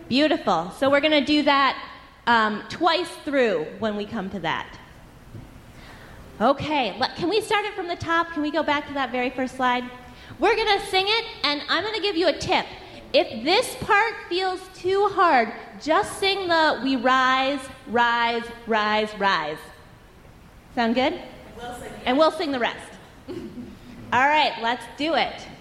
Beautiful. So we're going to do that twice through when we come to that. Okay, can we start it from the top? Can we go back to that very first slide? We're going to sing it, and I'm going to give you a tip. If this part feels too hard, just sing the "We rise, rise, rise, rise." Sound good? We'll sing. And we'll sing the rest. All right, let's do it.